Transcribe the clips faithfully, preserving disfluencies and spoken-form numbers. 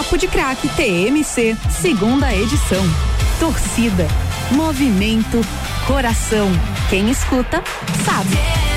Papo de Craque T M C, segunda edição. Torcida, movimento, coração. Quem escuta, sabe.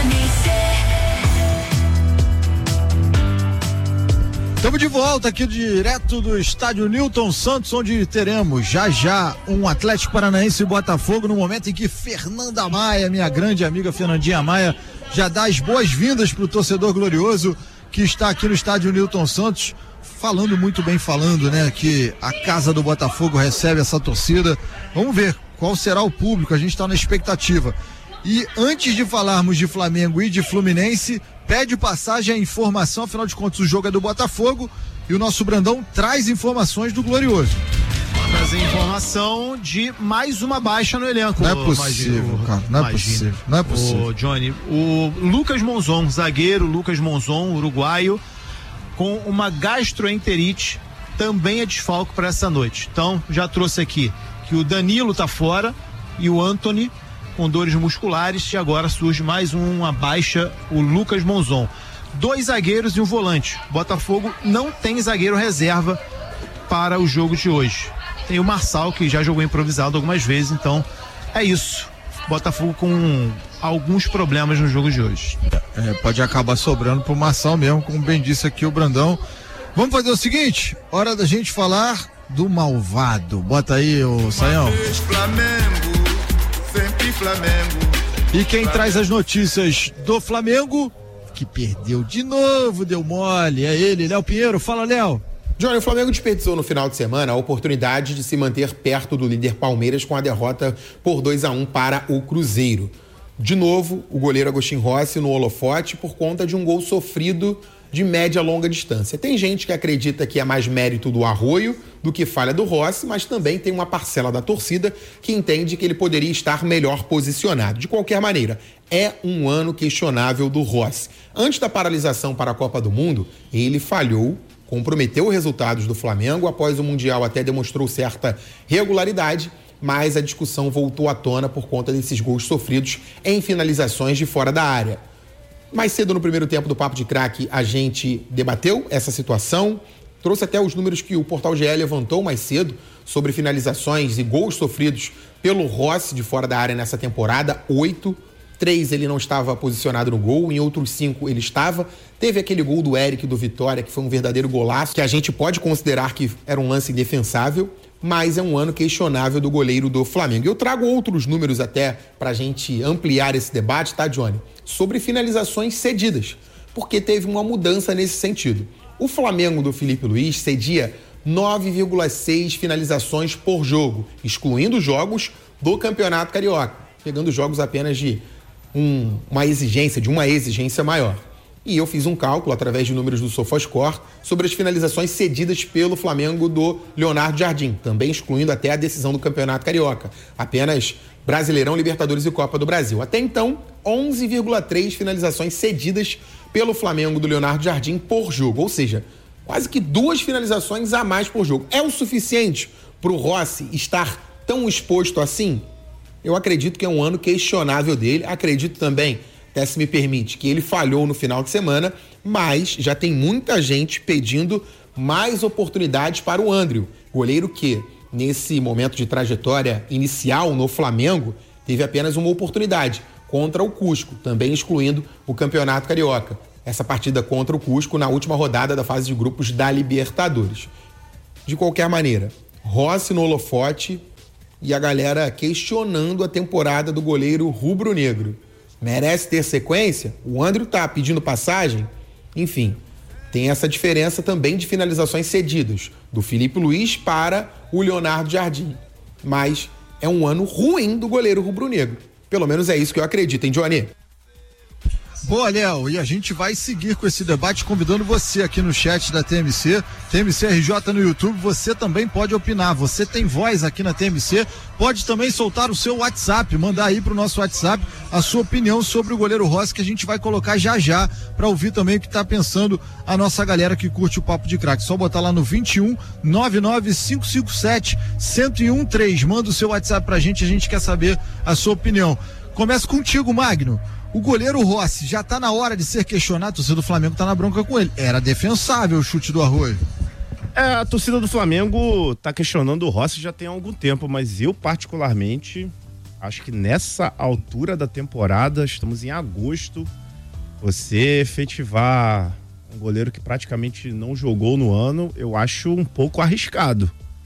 Estamos de volta aqui direto do estádio Newton Santos, onde teremos já já um Atlético Paranaense e Botafogo, no momento em que Fernanda Maia, minha grande amiga Fernandinha Maia, já dá as boas-vindas para o torcedor glorioso que está aqui no estádio Newton Santos, falando muito bem, falando, né, que a casa do Botafogo recebe essa torcida. Vamos ver qual será o público, a gente está na expectativa. E antes de falarmos de Flamengo e de Fluminense, pede passagem a informação, afinal de contas o jogo é do Botafogo e o nosso Brandão traz informações do Glorioso. Trazer informação de mais uma baixa no elenco. Não é possível, imagino, cara, não é imagino. possível, não é possível. O Johnny, o Lucas Monzon, zagueiro Lucas Monzon, uruguaio, com uma gastroenterite, também é desfalque para essa noite. Então, já trouxe aqui que o Danilo tá fora e o Antony com dores musculares, e agora surge mais uma baixa, o Lucas Monzon. Dois zagueiros e um volante. Botafogo não tem zagueiro reserva para o jogo de hoje. Tem o Marçal, que já jogou improvisado algumas vezes, então é isso. Botafogo com alguns problemas no jogo de hoje. É, pode acabar sobrando pro Marçal mesmo, como bem disse aqui o Brandão. Vamos fazer o seguinte, hora da gente falar do malvado. Bota aí, ô Saião. Sempre Flamengo. E quem traz as notícias do Flamengo, que perdeu de novo, deu mole, é ele, Léo Pinheiro. Fala, Léo. Johnny, o Flamengo desperdiçou no final de semana a oportunidade de se manter perto do líder Palmeiras com a derrota por dois a um para o Cruzeiro. De novo, o goleiro Agostinho Rossi no holofote por conta de um gol sofrido de média a longa distância. Tem gente que acredita que é mais mérito do Arroio do que falha do Rossi, mas também tem uma parcela da torcida que entende que ele poderia estar melhor posicionado. De qualquer maneira, é um ano questionável do Rossi. Antes da paralisação para a Copa do Mundo, ele falhou, comprometeu os resultados do Flamengo, após o Mundial até demonstrou certa regularidade, mas a discussão voltou à tona por conta desses gols sofridos em finalizações de fora da área. Mais cedo no primeiro tempo do Papo de Craque, a gente debateu essa situação, trouxe até os números que o Portal G E levantou mais cedo sobre finalizações e gols sofridos pelo Rossi de fora da área nessa temporada, oito. Três ele não estava posicionado no gol, em outros cinco ele estava. Teve aquele gol do Eric do Vitória, que foi um verdadeiro golaço, que a gente pode considerar que era um lance indefensável, mas é um ano questionável do goleiro do Flamengo. Eu trago outros números até pra gente ampliar esse debate, tá, Johnny? Sobre finalizações cedidas, porque teve uma mudança nesse sentido. O Flamengo do Felipe Luiz cedia nove vírgula seis finalizações por jogo, excluindo jogos do Campeonato Carioca, pegando jogos apenas de um, uma exigência, de uma exigência maior. E eu fiz um cálculo através de números do SofaScore sobre as finalizações cedidas pelo Flamengo do Leonardo Jardim, também excluindo até a decisão do Campeonato Carioca, apenas Brasileirão, Libertadores e Copa do Brasil. Até então, onze vírgula três finalizações cedidas pelo Flamengo do Leonardo Jardim por jogo, ou seja, quase que duas finalizações a mais por jogo. É o suficiente para o Rossi estar tão exposto assim? Eu acredito que é um ano questionável dele, acredito também, até se me permite, que ele falhou no final de semana, mas já tem muita gente pedindo mais oportunidades para o André, goleiro que, nesse momento de trajetória inicial no Flamengo, teve apenas uma oportunidade contra o Cusco, também excluindo o Campeonato Carioca. Essa partida contra o Cusco na última rodada da fase de grupos da Libertadores. De qualquer maneira, Rossi no holofote e a galera questionando a temporada do goleiro rubro-negro. Merece ter sequência? O André tá pedindo passagem? Enfim, tem essa diferença também de finalizações cedidas, do Felipe Luiz para o Leonardo Jardim. Mas é um ano ruim do goleiro rubro-negro. Pelo menos é isso que eu acredito, hein, Johnny? Boa, Léo, e a gente vai seguir com esse debate convidando você aqui no chat da T M C, T M C R J no YouTube, você também pode opinar, você tem voz aqui na T M C, pode também soltar o seu WhatsApp, mandar aí pro nosso WhatsApp a sua opinião sobre o goleiro Rossi, que a gente vai colocar já já para ouvir também o que tá pensando a nossa galera que curte o Papo de Craque. Só botar lá no vinte e um, nove nove cinco cinco sete, um zero um três, manda o seu WhatsApp pra gente, a gente quer saber a sua opinião. Começa contigo, Magno. O goleiro Rossi já tá na hora de ser questionado, o torcedor do Flamengo tá na bronca com ele. Era defensável o chute do Arroio. É, a torcida do Flamengo tá questionando o Rossi já tem algum tempo, mas eu particularmente acho que nessa altura da temporada, estamos em agosto, você efetivar um goleiro que praticamente não jogou no ano, eu acho um pouco arriscado.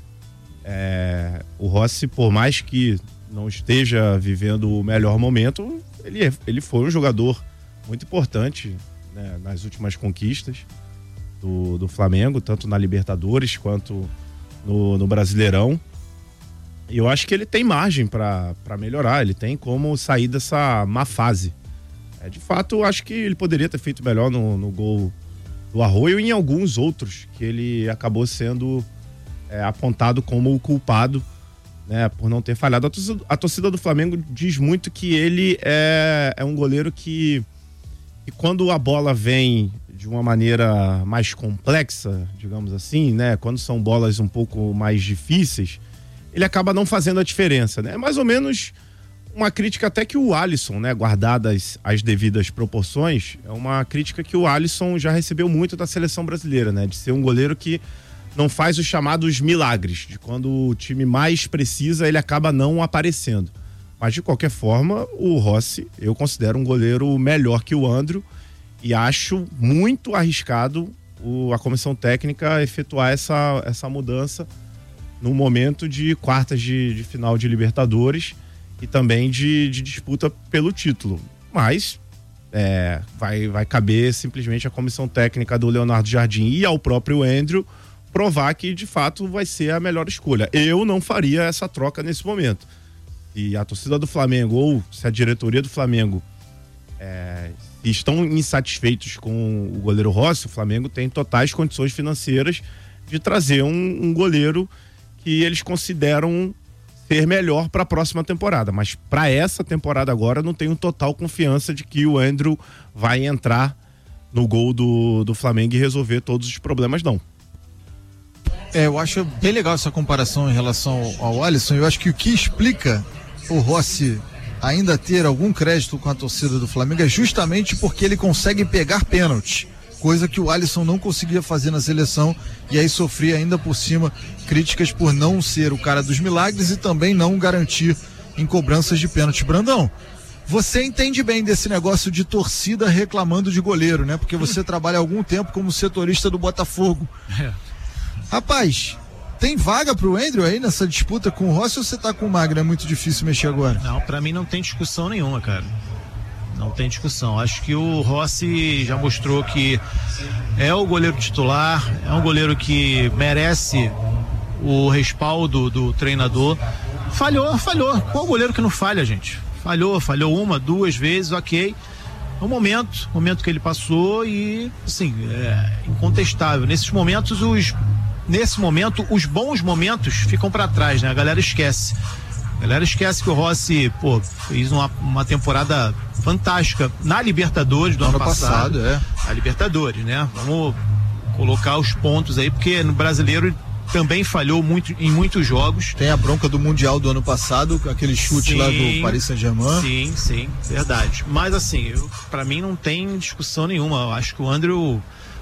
É, o Rossi, por mais que não esteja vivendo o melhor momento, ele, ele foi um jogador muito importante, né, nas últimas conquistas do, do Flamengo, tanto na Libertadores quanto no, no Brasileirão. E eu acho que ele tem margem para melhorar, ele tem como sair dessa má fase. É, de fato, eu acho que ele poderia ter feito melhor no, no gol do Arroio e em alguns outros, que ele acabou sendo é, apontado como o culpado, né, por não ter falhado. A torcida, a torcida do Flamengo diz muito que ele é, é um goleiro que, que quando a bola vem de uma maneira mais complexa, digamos assim, né, quando são bolas um pouco mais difíceis, ele acaba não fazendo a diferença, né? É mais ou menos uma crítica até que o Alisson, né, guardadas as devidas proporções, é uma crítica que o Alisson já recebeu muito da seleção brasileira, né, de ser um goleiro que não faz os chamados milagres, de quando o time mais precisa, ele acaba não aparecendo. Mas de qualquer forma, o Rossi, eu considero um goleiro melhor que o André e acho muito arriscado o, a comissão técnica efetuar essa, essa mudança no momento de quartas de, de final de Libertadores e também de, de disputa pelo título. Mas é, vai, vai caber simplesmente à comissão técnica do Leonardo Jardim e ao próprio André provar que de fato vai ser a melhor escolha. Eu não faria essa troca nesse momento. E a torcida do Flamengo ou se a diretoria do Flamengo é, estão insatisfeitos com o goleiro Rossi, o Flamengo tem totais condições financeiras de trazer um, um goleiro que eles consideram ser melhor para a próxima temporada, mas para essa temporada agora não tenho total confiança de que o André vai entrar no gol do, do Flamengo e resolver todos os problemas, não. É, eu acho bem legal essa comparação em relação ao Alisson. Eu acho que o que explica o Rossi ainda ter algum crédito com a torcida do Flamengo é justamente porque ele consegue pegar pênalti, coisa que o Alisson não conseguia fazer na seleção, e aí sofria ainda por cima críticas por não ser o cara dos milagres e também não garantir em cobranças de pênalti. Brandão, você entende bem desse negócio de torcida reclamando de goleiro, né? Porque você trabalha há algum tempo como setorista do Botafogo. É. Rapaz, tem vaga pro André aí nessa disputa com o Rossi ou você tá com o Magno? É muito difícil mexer agora. Não, pra mim não tem discussão nenhuma, cara. Não tem discussão. Acho que o Rossi já mostrou que é o goleiro titular, é um goleiro que merece o respaldo do treinador. Falhou, falhou. Qual goleiro que não falha, gente? Falhou, falhou uma, duas vezes, ok. É um momento, momento que ele passou e, assim, é incontestável. Nesses momentos, os, nesse momento, os bons momentos ficam para trás, né? A galera esquece. A galera esquece que o Rossi, pô, fez uma, uma temporada fantástica na Libertadores do ano, ano passado. passado é. A Libertadores, né? Vamos colocar os pontos aí, porque no Brasileiro também falhou muito em muitos jogos. Tem a bronca do Mundial do ano passado, aquele chute sim, lá do Paris Saint-Germain. Sim, sim, verdade. Mas assim, eu, pra mim não tem discussão nenhuma. Eu acho que o André, o,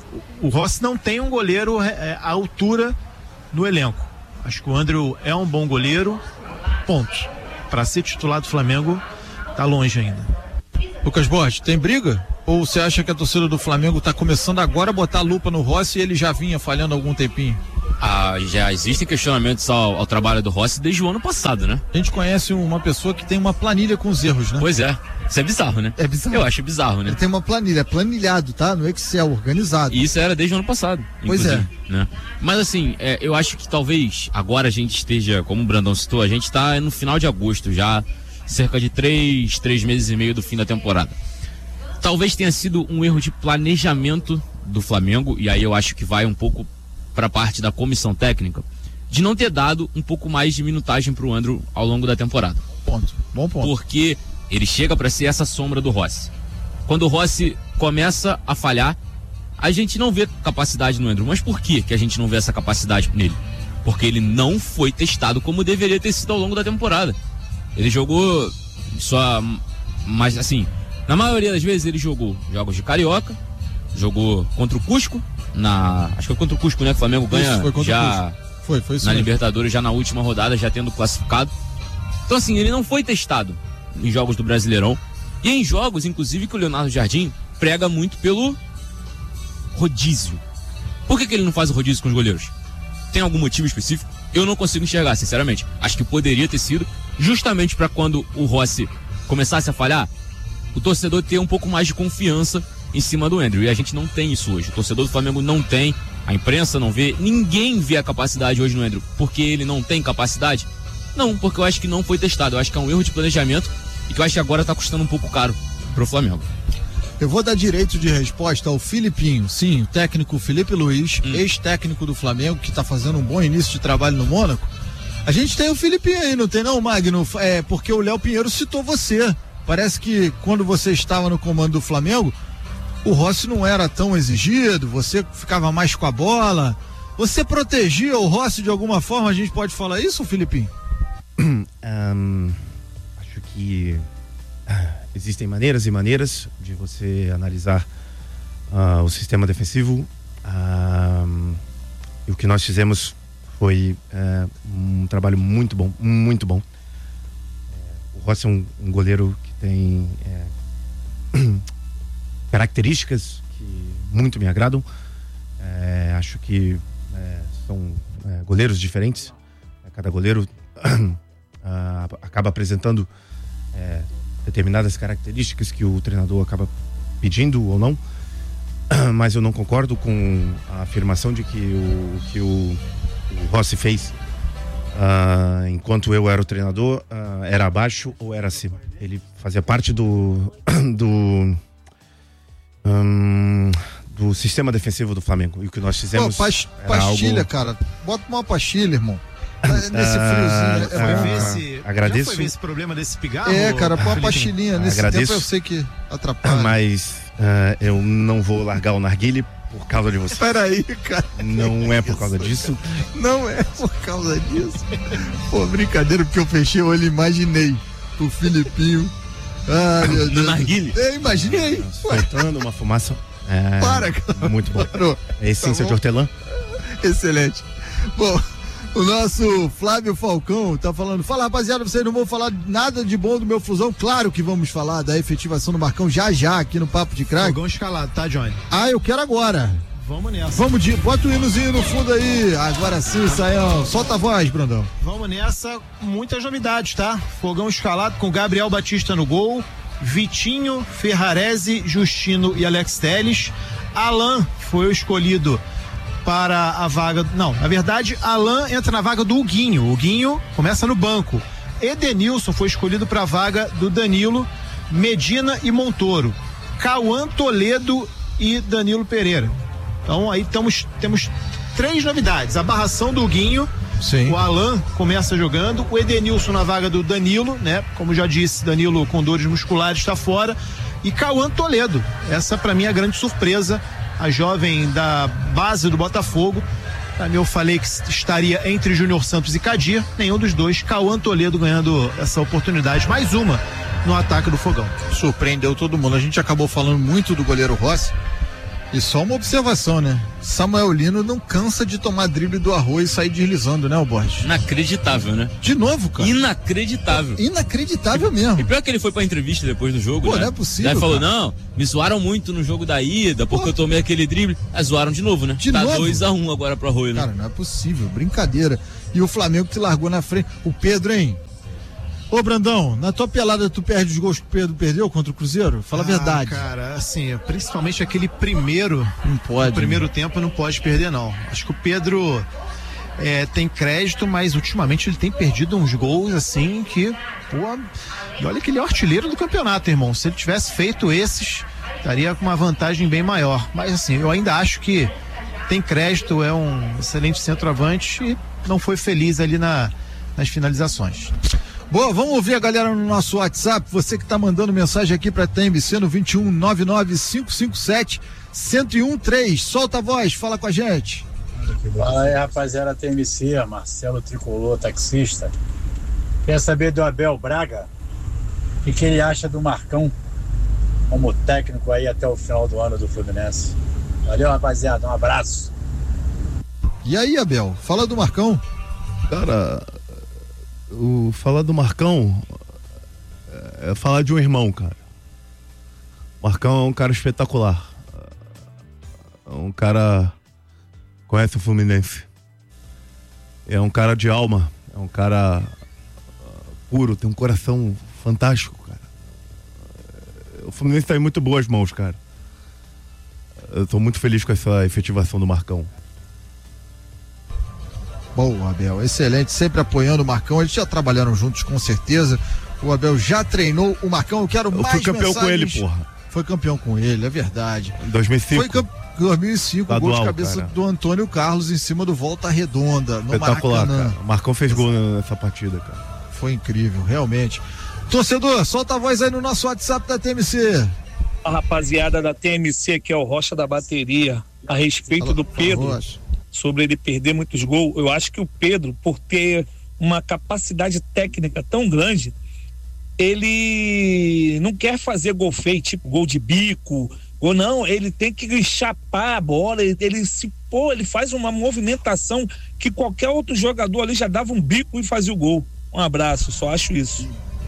o Rossi não tem um goleiro é, à altura no elenco. Acho que o André é um bom goleiro. Ponto. Para ser titular do Flamengo, tá longe ainda. Lucas Borges, tem briga? Ou você acha que a torcida do Flamengo tá começando agora a botar a lupa no Rossi e ele já vinha falhando há algum tempinho? Ah, já existem questionamentos ao, ao trabalho do Rossi desde o ano passado, né? A gente conhece uma pessoa que tem uma planilha com os erros, né? Pois é. Isso é bizarro, né? É bizarro. Eu acho bizarro, né? Ele tem uma planilha, é planilhado, tá? No Excel, organizado. E isso era desde o ano passado. Pois é. Né? Mas assim, é, eu acho que talvez agora a gente esteja, como o Brandão citou, a gente tá no final de agosto, já cerca de três, três meses e meio do fim da temporada. Talvez tenha sido um erro de planejamento do Flamengo, e aí eu acho que vai um pouco para a parte da comissão técnica, de não ter dado um pouco mais de minutagem para o André ao longo da temporada. Ponto. Bom ponto. Porque ele chega para ser essa sombra do Rossi. Quando o Rossi começa a falhar, a gente não vê capacidade no André. Mas por que que a gente não vê essa capacidade nele? Porque ele não foi testado como deveria ter sido ao longo da temporada. Ele jogou só, mas assim, na maioria das vezes ele jogou jogos de Carioca, jogou contra o Cusco na, acho que foi contra o Cusco, né? O Flamengo ganha Isso, já foi, foi isso na mesmo. Libertadores, já na última rodada, já tendo classificado. Então assim, ele não foi testado em jogos do Brasileirão e em jogos, inclusive, que o Leonardo Jardim prega muito pelo rodízio. Por que que ele não faz o rodízio com os goleiros? Tem algum motivo específico? Eu não consigo enxergar, sinceramente. Acho que poderia ter sido justamente para quando o Rossi começasse a falhar, o torcedor ter um pouco mais de confiança em cima do Andrew. E a gente não tem isso hoje. O torcedor do Flamengo não tem, a imprensa não vê, ninguém vê a capacidade hoje no Andrew. Porque ele não tem capacidade? Não, porque eu acho que não foi testado. Eu acho que é um erro de planejamento e que eu acho que agora tá custando um pouco caro pro Flamengo. Eu vou dar direito de resposta ao Filipinho, sim, o técnico Felipe Luiz, hum. ex-técnico do Flamengo, que tá fazendo um bom início de trabalho no Mônaco. A gente tem o Filipinho aí, não tem não, Magno? É porque o Léo Pinheiro citou você. Parece que quando você estava no comando do Flamengo, o Rossi não era tão exigido, você ficava mais com a bola. Você protegia o Rossi de alguma forma, a gente pode falar isso, Filipinho? Um, acho que existem maneiras e maneiras de você analisar uh, o sistema defensivo. Uh, e o que nós fizemos foi uh, um trabalho muito bom, muito bom. Uh, o Rossi é um, um goleiro que tem uh, características que muito me agradam. Uh, acho que uh, são uh, goleiros diferentes. Cada goleiro uh, acaba apresentando uh, determinadas características que o treinador acaba pedindo ou não, mas eu não concordo com a afirmação de que o que o, o Rossi fez uh, enquanto eu era o treinador uh, era abaixo ou era acima. Ele fazia parte do do um, do sistema defensivo do Flamengo, e o que nós fizemos. Pô, pas, pastilha, algo... cara, bota uma pastilha, irmão. Nesse friozinho, uh, é bom. uh, esse, agradeço. Já foi ver esse problema desse pigarro? É, cara, põe uma pastilhinha. Nesse agradeço, tempo eu sei que atrapalha. Mas uh, eu não vou largar o narguile por causa de você. Peraí, cara. Não é por causa disso. Não é por causa disso. Pô, brincadeira, porque eu fechei o olho e imaginei o Filipinho. Ah, meu Deus. No narguile? Eu imaginei. Soltando uma fumaça. É, Para, cara. Muito bom. Parou. É essência Tá de hortelã. Excelente. Bom, o nosso Flávio Falcão tá falando, fala rapaziada, vocês não vão falar nada de bom do meu Flusão? Claro que vamos falar da efetivação do Marcão já já aqui no Papo de Craque. Fogão escalado, tá, Johnny? Ah, eu quero agora. Vamos nessa. Vamos de, bota o hinozinho no fundo aí, agora sim, Saião. Solta a voz, Brandão. Vamos nessa, muitas novidades, tá? Fogão escalado com Gabriel Batista no gol, Vitinho, Ferrarese, Justino e Alex Telles. Alan foi o escolhido para a vaga, não, na verdade Alan entra na vaga do Huguinho, o Huguinho começa no banco. Edenilson foi escolhido para a vaga do Danilo, Medina e Montoro, Cauã Toledo e Danilo Pereira. Então aí tamos, temos três novidades, a barração do Huguinho. Sim. O Alan começa jogando, o Edenilson na vaga do Danilo, né? Como já disse, Danilo com dores musculares está fora, e Cauã Toledo, essa para mim é a grande surpresa, a jovem da base do Botafogo. Pra mim eu falei que estaria entre Júnior Santos e Kadir, nenhum dos dois, Cauã Toledo ganhando essa oportunidade, mais uma no ataque do Fogão. Surpreendeu todo mundo, a gente acabou falando muito do goleiro Rossi, e só uma observação, né? Samuel Lino não cansa de tomar drible do Arroio e sair deslizando, né, o Borges? Inacreditável, né? De novo, cara. Inacreditável. Inacreditável mesmo. E pior que ele foi pra entrevista depois do jogo, Pô, né? não é possível, Ele falou, cara. não, me zoaram muito no jogo da ida, porque Pô. eu tomei aquele drible. Ah, zoaram de novo, né? De tá novo? dois a um agora pro Arroio, né? Cara, não é possível, brincadeira. E o Flamengo que largou na frente. O Pedro, hein? Ô, Brandão, na tua pelada tu perde os gols que o Pedro perdeu contra o Cruzeiro? Fala a ah, verdade. Cara, assim, principalmente aquele primeiro, não pode, no primeiro né? tempo não pode perder, não. Acho que o Pedro é, tem crédito, mas ultimamente ele tem perdido uns gols assim que, pô, e olha que ele é o artilheiro do campeonato, irmão. Se ele tivesse feito esses, estaria com uma vantagem bem maior. Mas assim, eu ainda acho que tem crédito, é um excelente centroavante e não foi feliz ali na, nas finalizações. Boa, vamos ouvir a galera no nosso WhatsApp, você que tá mandando mensagem aqui pra T M C no vinte e um, nove nove cinco cinco sete, um zero um três. Solta a voz, fala com a gente. Fala aí, rapaziada T M C, Marcelo Tricolor, taxista. Quer saber do Abel Braga? O que, que ele acha do Marcão como técnico aí até o final do ano do Fluminense? Valeu, rapaziada, um abraço. E aí, Abel, fala do Marcão. Cara, o falar do Marcão é falar de um irmão, cara. O Marcão é um cara espetacular. É um cara que conhece o Fluminense. É um cara de alma. É um cara puro, tem um coração fantástico, cara. O Fluminense tá em muito boas mãos, cara. Eu tô muito feliz com essa efetivação do Marcão. Bom, Abel, excelente, sempre apoiando o Marcão, eles já trabalharam juntos com certeza, o Abel já treinou o Marcão, eu quero eu mais fui campeão mensagens. com ele, porra. Foi campeão com ele, é verdade. Em dois mil e cinco. Foi campeão em dois mil e cinco, Estadual, gol de cabeça cara. do Antônio Carlos em cima do Volta Redonda, no Espetacular, Maracanã. cara. O Marcão fez gol nessa partida, cara. Foi incrível, realmente. Torcedor, solta a voz aí no nosso WhatsApp da T M C. A rapaziada da T M C, que é o Rocha da Bateria, a respeito Fala, do Pedro, Rocha. sobre ele perder muitos gols, eu acho que o Pedro, por ter uma capacidade técnica tão grande, ele não quer fazer gol feio, tipo gol de bico, ou não, ele tem que chapar a bola, ele, ele se pô, ele faz uma movimentação que qualquer outro jogador ali já dava um bico e fazia o gol. Um abraço, só acho isso.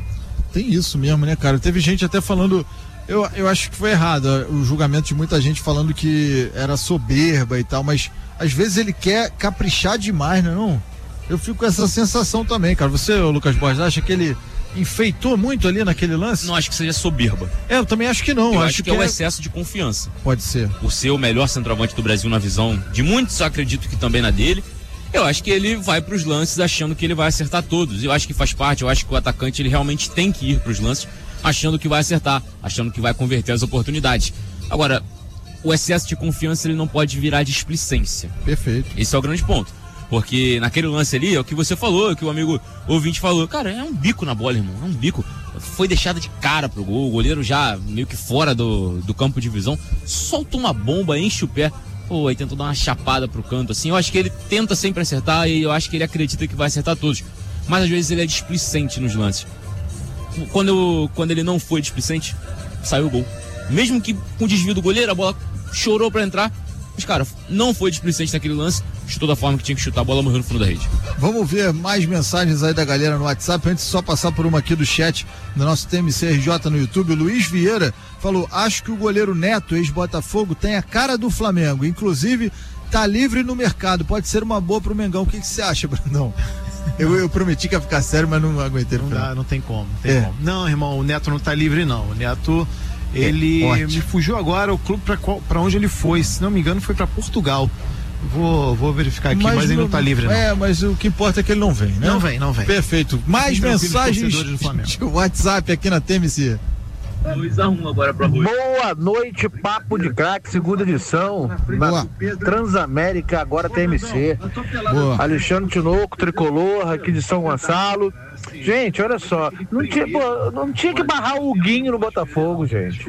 Tem isso mesmo, né, cara? Teve gente até falando, eu, eu acho que foi errado o julgamento de muita gente falando que era soberba e tal, mas às vezes ele quer caprichar demais, né, não? Eu fico com essa sensação também, cara. Você, Lucas Borges, acha que ele enfeitou muito ali naquele lance? Não acho que seja soberba. É, eu também acho que não. Eu acho, acho que, que é o excesso de confiança. Pode ser. Por ser o melhor centroavante do Brasil na visão de muitos, acredito que também na dele. Eu acho que ele vai pros lances achando que ele vai acertar todos. Eu acho que faz parte, eu acho que o atacante ele realmente tem que ir pros lances achando que vai acertar, achando que vai converter as oportunidades. Agora, o excesso de confiança ele não pode virar displicência. Perfeito. Esse é o grande ponto. Porque naquele lance ali, é o que você falou, é o que o amigo ouvinte falou. Cara, é um bico na bola, irmão. É um bico. Foi deixada de cara pro gol. O goleiro já meio que fora do, do campo de visão. Solta uma bomba, enche o pé. Pô, aí tentou dar uma chapada pro canto, assim. Eu acho que ele tenta sempre acertar e eu acho que ele acredita que vai acertar todos. Mas às vezes ele é displicente nos lances. Quando, eu, quando ele não foi displicente, saiu o gol. Mesmo que com o desvio do goleiro, a bola chorou pra entrar. Mas, cara, não foi displicente naquele lance. Chutou da forma que tinha que chutar, a bola morreu no fundo da rede. Vamos ver mais mensagens aí da galera no WhatsApp. Antes, só passar por uma aqui do chat do nosso T M C R J no YouTube. O Luiz Vieira falou: acho que o goleiro Neto, ex-Botafogo, tem a cara do Flamengo. Inclusive, tá livre no mercado. Pode ser uma boa pro Mengão. O que, que você acha, Brandão? Eu, eu prometi que ia ficar sério, mas não aguentei. Não dá, não tem como. Não, tem É. como. Não, irmão, o Neto não tá livre, não. O Neto, ele É, me fugiu agora o clube pra, qual- pra onde ele foi. Se não me engano, foi pra Portugal. Vou, vou verificar aqui, mas, ele não tá livre, não. É, mas o que importa é que ele não vem, né? Não vem, não vem. Perfeito. Mais Fiquem tranquilos, mensagens torcedores do Flamengo. de WhatsApp aqui na T M C. dois a um agora pra Rui. Boa noite, Papo de Craque, segunda edição. Boa. Transamérica, agora T M C. Boa. Alexandre Tinoco, tricolor, aqui de São Gonçalo. Gente, olha só, não tinha, pô, não tinha que barrar o Guinho no Botafogo, gente.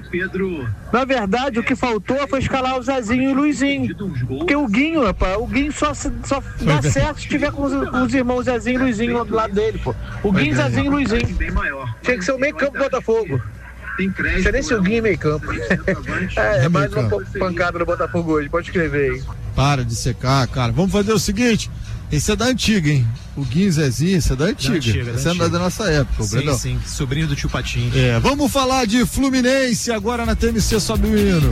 Na verdade, o que faltou foi escalar o Zezinho e o Luizinho. Porque o Guinho, rapaz, o Guinho só, se- só dá certo se tiver com os, com os irmãos Zezinho e Luizinho do lado dele, pô. O Guinho, Zezinho e Luizinho. Tinha que ser o meio campo do Botafogo. Não sei nem se o Guinho é meio campo. É, é mais uma pancada no Botafogo hoje, pode escrever aí. Para de secar, cara. Vamos fazer o seguinte. Esse é da antiga, hein? O Guinho Zezinho, esse é da antiga. antiga, da esse é antiga. da nossa época, o Sim, Brandão. sim, sobrinho do tio Patinho. É, vamos falar de Fluminense agora na T M C, sobe o hino.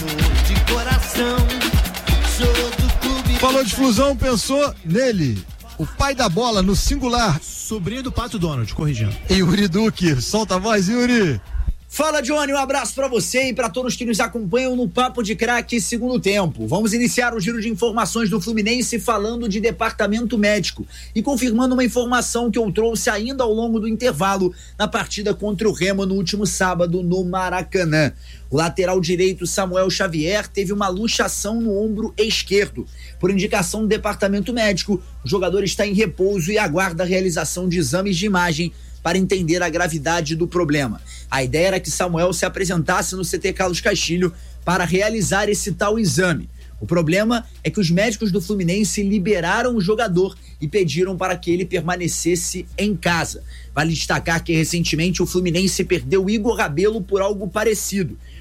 Falou de Flusão, pensou nele. O pai da bola no singular. Sobrinho do Pato Donald, corrigindo. Yuri Duque. Solta a voz, Yuri. Fala, Johnny, um abraço pra você e pra todos que nos acompanham no Papo de Craque segundo tempo. Vamos iniciar o giro de informações do Fluminense falando de departamento médico e confirmando uma informação que eu trouxe ainda ao longo do intervalo na partida contra o Remo no último sábado no Maracanã. O lateral direito Samuel Xavier teve uma luxação no ombro esquerdo. Por indicação do departamento médico, o jogador está em repouso e aguarda a realização de exames de imagem para entender a gravidade do problema. A ideia era que Samuel se apresentasse no C T Carlos Castilho para realizar esse tal exame. O problema é que os médicos do Fluminense liberaram o jogador e pediram para que ele permanecesse em casa. Vale destacar que recentemente o Fluminense perdeu Igor Rabelo por algo parecido.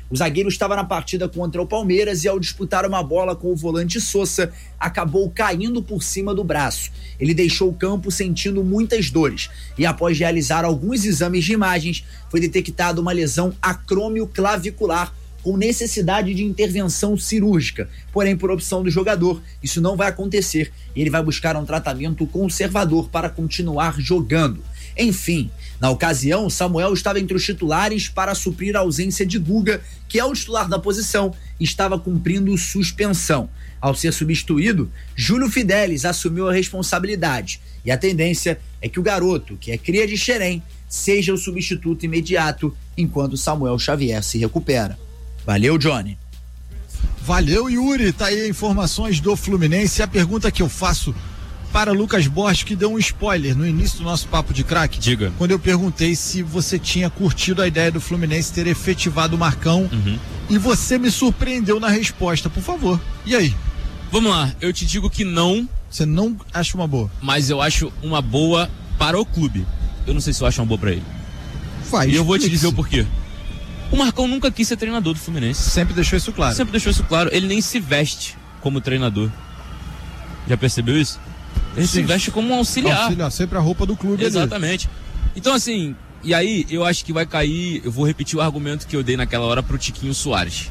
O zagueiro estava na partida contra o Palmeiras e, ao disputar uma bola com o volante Sousa, acabou caindo por cima do braço. Ele deixou o campo sentindo muitas dores e, após realizar alguns exames de imagens, foi detectada uma lesão acromioclavicular com necessidade de intervenção cirúrgica. Porém, por opção do jogador, isso não vai acontecer e ele vai buscar um tratamento conservador para continuar jogando. Enfim, na ocasião, Samuel estava entre os titulares para suprir a ausência de Guga, que é o titular da posição e estava cumprindo suspensão. Ao ser substituído, Júlio Fidelis assumiu a responsabilidade e a tendência é que o garoto, que é cria de Xerém, seja o substituto imediato enquanto Samuel Xavier se recupera. Valeu, Johnny. Valeu, Yuri. Tá aí informações do Fluminense. A pergunta que eu faço para Lucas Borges, que deu um spoiler no início do nosso Papo de Craque. Diga. Quando eu perguntei se você tinha curtido a ideia do Fluminense ter efetivado o Marcão, uhum. e você me surpreendeu na resposta. Por favor. E aí? Vamos lá. Eu te digo que não. Você não acha uma boa? Mas eu acho uma boa para o clube. Eu não sei se eu acho uma boa para ele. Vai, e eu vou te dizer o porquê. O Marcão nunca quis ser treinador do Fluminense. Sempre deixou isso claro. Sempre deixou isso claro. Ele nem se veste como treinador. Já percebeu isso? Ele Sim. se veste como um auxiliar. Auxiliar, sempre a roupa do clube. Exatamente. Ali. Então, assim, e aí eu acho que vai cair, eu vou repetir o argumento que eu dei naquela hora pro Tiquinho Soares.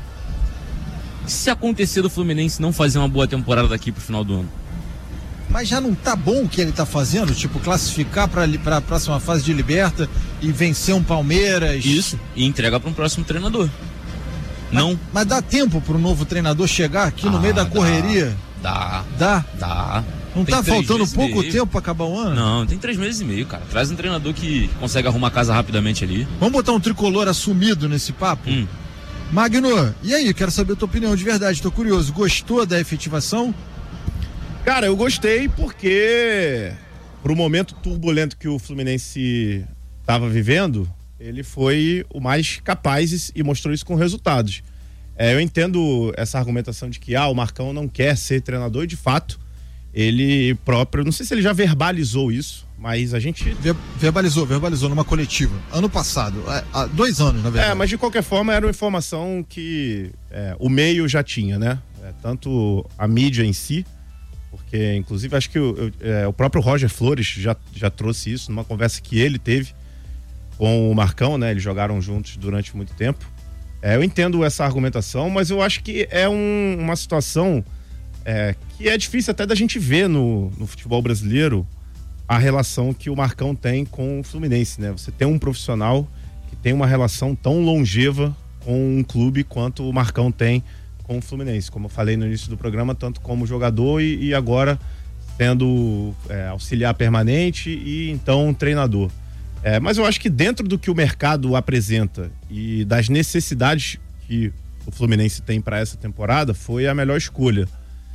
Se acontecer do Fluminense não fazer uma boa temporada daqui pro final do ano. Mas já não tá bom o que ele tá fazendo? Tipo, classificar pra, pra próxima fase de Liberta e vencer um Palmeiras? Isso, e entrega pra um próximo treinador. Mas, não. Mas dá tempo pro novo treinador chegar aqui ah, no meio da correria? Dá. Dá? Dá. Não tem tá faltando pouco tempo pra acabar o ano? Não, tem três meses e meio, cara. Traz um treinador que consegue arrumar a casa rapidamente ali. Vamos botar um tricolor assumido nesse papo? Hum. Magno, e aí? Quero saber a tua opinião de verdade, tô curioso. Gostou da efetivação? Cara, eu gostei porque pro momento turbulento que o Fluminense estava vivendo, ele foi o mais capaz e mostrou isso com resultados. É, eu entendo essa argumentação de que ah, o Marcão não quer ser treinador, e de fato, ele próprio, não sei se ele já verbalizou isso, mas a gente... Ver, verbalizou, verbalizou numa coletiva, ano passado, há dois anos, na verdade. É, mas de qualquer forma era uma informação que é, o meio já tinha, né? É, tanto a mídia em si, porque inclusive acho que o, é, o próprio Roger Flores já, já trouxe isso numa conversa que ele teve com o Marcão, né? Eles jogaram juntos durante muito tempo. É, eu entendo essa argumentação, mas eu acho que é um, uma situação é, que é difícil até da gente ver no, no futebol brasileiro a relação que o Marcão tem com o Fluminense, né? Você tem um profissional que tem uma relação tão longeva com um clube quanto o Marcão tem com o Fluminense, como eu falei no início do programa, tanto como jogador e, e agora sendo é, auxiliar permanente e então treinador. É, mas eu acho que dentro do que o mercado apresenta e das necessidades que o Fluminense tem para essa temporada, foi a melhor escolha.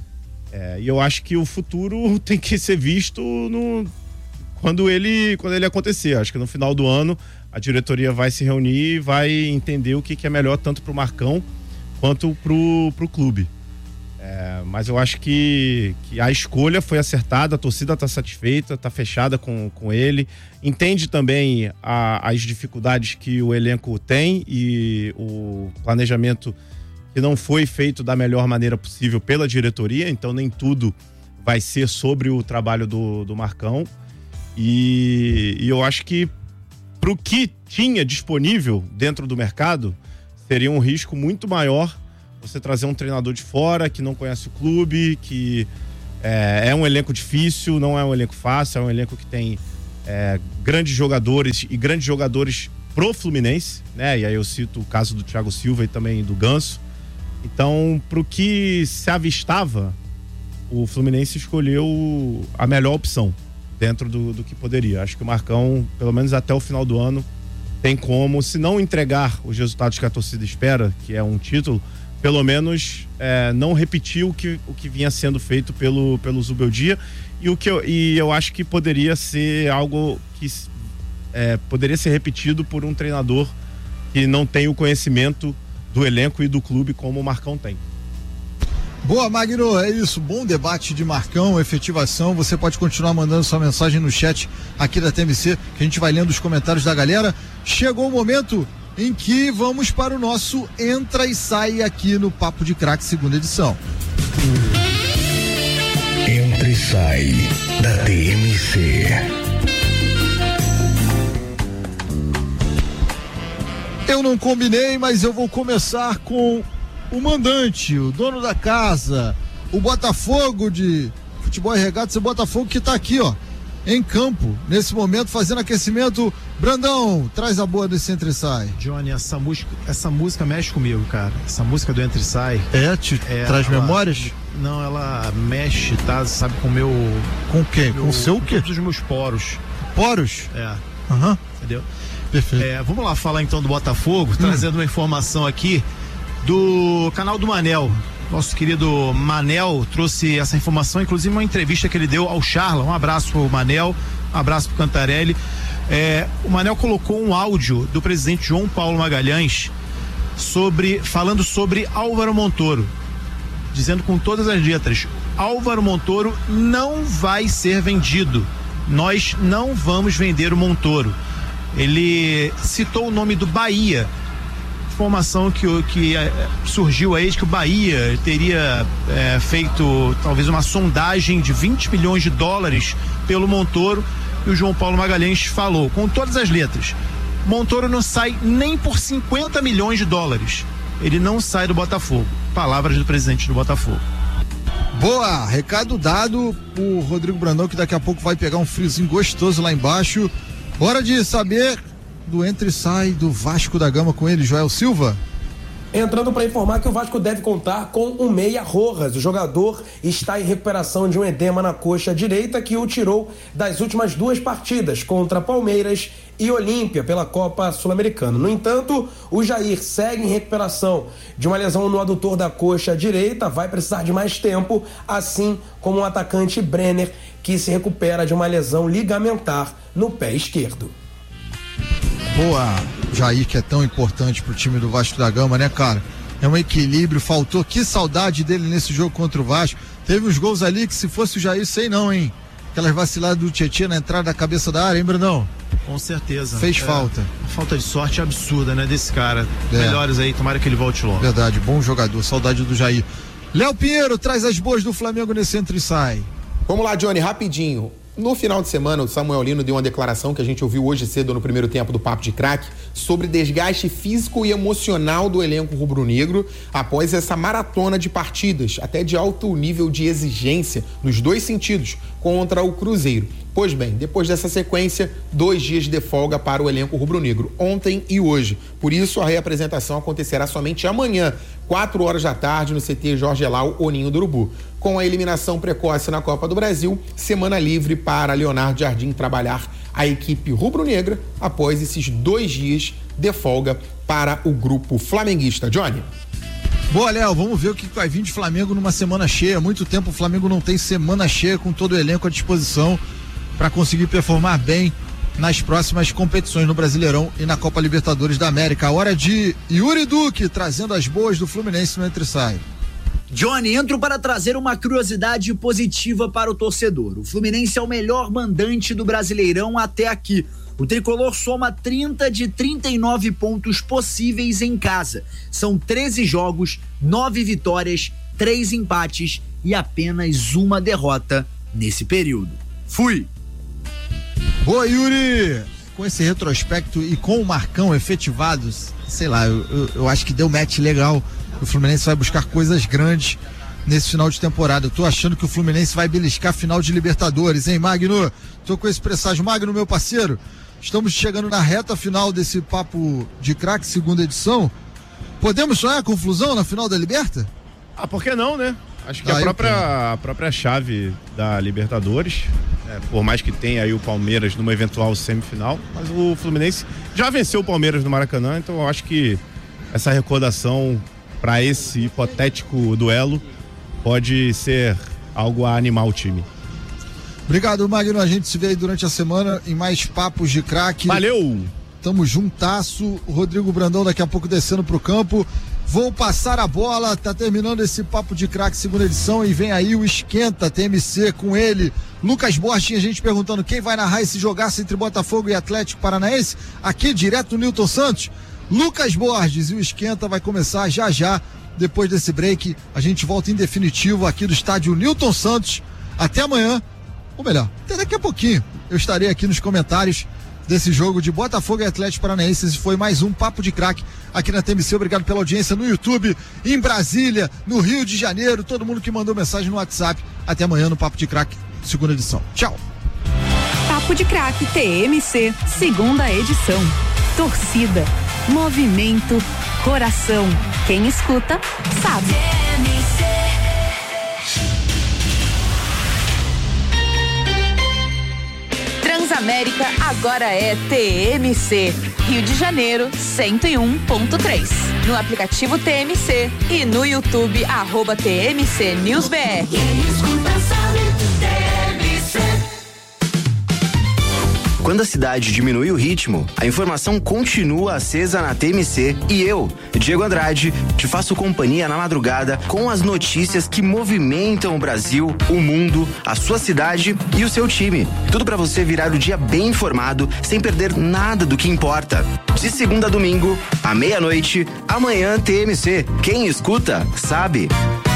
É, e eu acho que o futuro tem que ser visto no, quando, ele, quando ele acontecer. Acho que no final do ano a diretoria vai se reunir e vai entender o que, que é melhor tanto para o Marcão quanto pro, pro clube. É, mas eu acho que, que a escolha foi acertada, a torcida está satisfeita, está fechada com, com ele, entende também a, as dificuldades que o elenco tem e o planejamento que não foi feito da melhor maneira possível pela diretoria, então nem tudo vai ser sobre o trabalho do, do Marcão. E, e eu acho que pro que tinha disponível dentro do mercado, seria um risco muito maior você trazer um treinador de fora que não conhece o clube, que é, é um elenco difícil, não é um elenco fácil, é um elenco que tem é, grandes jogadores e grandes jogadores pro Fluminense, né? E aí eu cito o caso do Thiago Silva e também do Ganso. Então, pro que se avistava, o Fluminense escolheu a melhor opção dentro do, do que poderia. Acho que o Marcão, pelo menos até o final do ano, tem como, se não entregar os resultados que a torcida espera, que é um título, pelo menos é, não repetir o que, o que vinha sendo feito pelo, pelo Zubeldia, e, o que eu, e eu acho que poderia ser algo que é, poderia ser repetido por um treinador que não tem o conhecimento do elenco e do clube como o Marcão tem. Boa, Magno, é isso, bom debate de Marcão, efetivação. Você pode continuar mandando sua mensagem no chat aqui da T M C, que a gente vai lendo os comentários da galera. Chegou o momento em que vamos para o nosso Entra e Sai aqui no Papo de Craque, segunda edição. Entra e Sai da T M C. Eu não combinei, mas eu vou começar com o mandante, o dono da casa, o Botafogo de Futebol e Regatas, o Botafogo que tá aqui, ó, em campo, nesse momento, fazendo aquecimento. Brandão, traz a boa desse Entra e Sai. Johnny, essa música, essa música mexe comigo, cara. Essa música do Entra e Sai. É, te é, traz ela, memórias? Não, ela mexe, tá? Sabe, com o meu... Com quem? Com o seu o quê? Todos os meus poros. Poros? É. Aham. Uhum. Entendeu? Perfeito. É, vamos lá falar então do Botafogo, hum. trazendo uma informação aqui do canal do Manel. Nosso querido Manel trouxe essa informação, inclusive uma entrevista que ele deu ao Charla. Um abraço pro Manel, um abraço pro Cantarelli. É, o Manel colocou um áudio do presidente João Paulo Magalhães sobre, falando sobre Álvaro Montoro, dizendo com todas as letras: Álvaro Montoro não vai ser vendido, nós não vamos vender o Montoro. Ele citou o nome do Bahia, informação que, que é, surgiu aí de que o Bahia teria é, feito talvez uma sondagem de vinte milhões de dólares pelo Montoro, e o João Paulo Magalhães falou com todas as letras: Montoro não sai nem por cinquenta milhões de dólares, ele não sai do Botafogo. Palavras do presidente do Botafogo. Boa, recado dado por Rodrigo Brandão, que daqui a pouco vai pegar um friozinho gostoso lá embaixo. Hora de saber do Entra e Sai do Vasco da Gama com ele, Joel Silva. Entrando para informar que o Vasco deve contar com o meia Rojas. O jogador está em recuperação de um edema na coxa direita que o tirou das últimas duas partidas contra Palmeiras e Olímpia pela Copa Sul-Americana. No entanto, o Jair segue em recuperação de uma lesão no adutor da coxa direita, vai precisar de mais tempo, assim como o atacante Brenner, que se recupera de uma lesão ligamentar no pé esquerdo. Boa, Jair, que é tão importante pro time do Vasco da Gama, né, cara? É um equilíbrio, faltou, que saudade dele nesse jogo contra o Vasco. Teve uns gols ali que, se fosse o Jair, sei não, hein? Aquelas vaciladas do Tietchan na entrada da cabeça da área, hein, Brandão? Com certeza. Fez é, falta. Falta de sorte absurda, né, desse cara. É. Melhores aí, tomara que ele volte logo. Verdade, bom jogador, saudade do Jair. Léo Pinheiro, traz as boas do Flamengo nesse Entra e Sai. Vamos lá, Johnny, rapidinho. No final de semana, o Samuel Lino deu uma declaração que a gente ouviu hoje cedo no primeiro tempo do Papo de Craque sobre desgaste físico e emocional do elenco rubro-negro após essa maratona de partidas, até de alto nível de exigência, nos dois sentidos, contra o Cruzeiro. Pois bem, depois dessa sequência, dois dias de folga para o elenco rubro-negro, ontem e hoje. Por isso, a reapresentação acontecerá somente amanhã, quatro horas da tarde, no C T Jorge Elal, o Ninho do Urubu. Com a eliminação precoce na Copa do Brasil, semana livre para Leonardo Jardim trabalhar a equipe rubro-negra após esses dois dias de folga para o grupo flamenguista. Johnny. Boa, Léo, vamos ver o que vai vir de Flamengo numa semana cheia. Há muito tempo o Flamengo não tem semana cheia com todo o elenco à disposição para conseguir performar bem nas próximas competições no Brasileirão e na Copa Libertadores da América. A hora de Yuri Duque trazendo as boas do Fluminense no Entra e Sai. Johnny, entro para trazer uma curiosidade positiva para o torcedor. O Fluminense é o melhor mandante do Brasileirão até aqui. O tricolor soma trinta de trinta e nove pontos possíveis em casa. São treze jogos, nove vitórias, três empates e apenas uma derrota nesse período. Fui! Boa, Yuri! Com esse retrospecto e com o Marcão efetivados, sei lá, eu, eu, eu acho que deu match legal. O Fluminense vai buscar coisas grandes nesse final de temporada. Eu tô achando que o Fluminense vai beliscar a final de Libertadores, hein, Magno? Tô com esse presságio. Magno, meu parceiro, estamos chegando na reta final desse Papo de Craque, segunda edição. Podemos sonhar com Flusão na final da Liberta? Ah, por que não, né? Acho que Ah, a, eu própria, a própria chave da Libertadores, é, por mais que tenha aí o Palmeiras numa eventual semifinal, mas o Fluminense já venceu o Palmeiras no Maracanã, então eu acho que essa recordação para esse hipotético duelo pode ser algo a animar o time. Obrigado, Magno. A gente se vê aí durante a semana em mais Papos de Craque. Valeu! Tamo juntasso. O Rodrigo Brandão daqui a pouco descendo pro campo. Vou passar a bola, tá terminando esse Papo de Craque, segunda edição, e vem aí o Esquenta T M C com ele. Lucas Borges, tinha gente perguntando quem vai narrar esse jogaço entre Botafogo e Atlético Paranaense, aqui direto do Newton Santos. Lucas Borges, e o Esquenta vai começar já já. Depois desse break, a gente volta em definitivo aqui do estádio Newton Santos. Até amanhã, ou melhor, até daqui a pouquinho. Eu estarei aqui nos comentários desse jogo de Botafogo e Atlético Paranaense. Esse foi mais um Papo de Craque aqui na T M C. Obrigado pela audiência no YouTube, em Brasília, no Rio de Janeiro, todo mundo que mandou mensagem no WhatsApp. Até amanhã no Papo de Craque, segunda edição. Tchau. Papo de Craque T M C, segunda edição. Torcida, movimento, coração. Quem escuta, sabe. Transamérica agora é T M C. Rio de Janeiro, cento e um ponto três. No aplicativo T M C e no YouTube, arroba T M C News B R. Quem escuta sabe, T M C. Quando a cidade diminui o ritmo, a informação continua acesa na T M C e eu, Diego Andrade, te faço companhia na madrugada com as notícias que movimentam o Brasil, o mundo, a sua cidade e o seu time. Tudo para você virar o dia bem informado, sem perder nada do que importa. De segunda a domingo, à meia-noite, amanhã T M C. Quem escuta, sabe.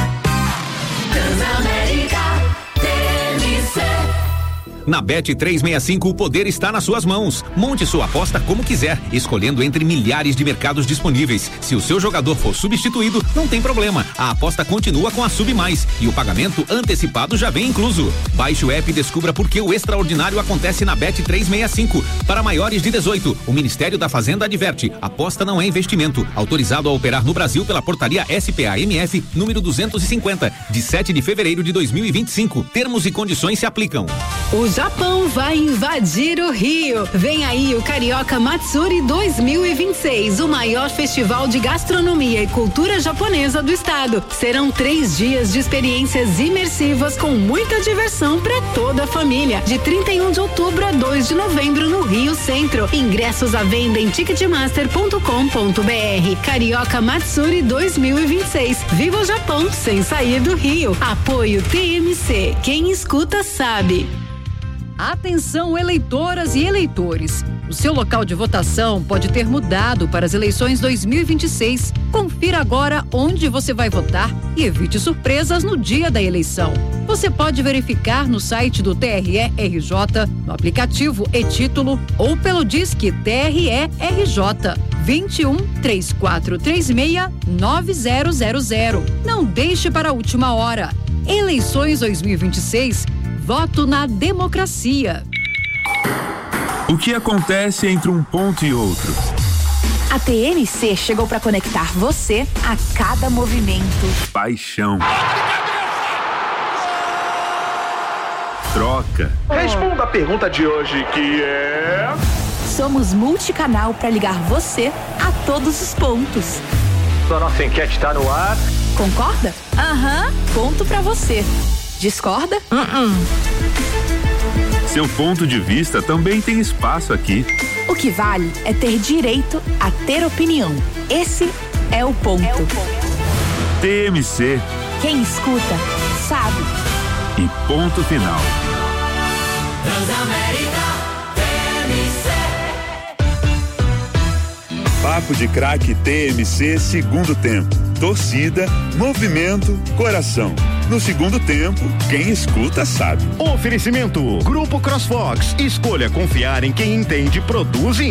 Transamérica, T M C. Na Bet trezentos e sessenta e cinco, o poder está nas suas mãos. Monte sua aposta como quiser, escolhendo entre milhares de mercados disponíveis. Se o seu jogador for substituído, não tem problema. A aposta continua com a Sub Mais e o pagamento antecipado já vem incluso. Baixe o app e descubra por que o extraordinário acontece na Bet trezentos e sessenta e cinco. Para maiores de dezoito, o Ministério da Fazenda adverte: aposta não é investimento. Autorizado a operar no Brasil pela portaria S P A M F número duzentos e cinquenta, de sete de fevereiro de dois mil e vinte e cinco. Termos e condições se aplicam. O Japão vai invadir o Rio. Vem aí o Carioca Matsuri dois mil e vinte e seis, o maior festival de gastronomia e cultura japonesa do estado. Serão três dias de experiências imersivas com muita diversão para toda a família. De trinta e um de outubro a dois de novembro no Rio Centro. Ingressos à venda em ticketmaster ponto com ponto b r. Carioca Matsuri dois mil e vinte e seis. Viva o Japão sem sair do Rio. Apoio T M C. Quem escuta sabe. Atenção, eleitoras e eleitores. O seu local de votação pode ter mudado para as eleições dois mil e vinte e seis. Confira agora onde você vai votar e evite surpresas no dia da eleição. Você pode verificar no site do T R E R J, no aplicativo e-Título ou pelo Disque T R E R J vinte e um, três quatro três seis, nove zero zero zero. Não deixe para a última hora. Eleições dois mil e vinte e seis. Voto na democracia. O que acontece entre um ponto e outro? A T M C chegou para conectar você a cada movimento. Paixão. Troca. Responda a pergunta de hoje, que é... Somos multicanal para ligar você a todos os pontos. A nossa enquete está no ar. Concorda? Aham, uhum. Ponto para você. Discorda? Uh-uh. Seu ponto de vista também tem espaço aqui. O que vale é ter direito a ter opinião. Esse é o ponto. É o ponto. T M C. Quem escuta, sabe. E ponto final. Transamérica, T M C. Papo de Craque T M C, segundo tempo. Torcida, movimento, coração. No segundo tempo, quem escuta sabe. Oferecimento Grupo CrossFox. Escolha confiar em quem entende, produz e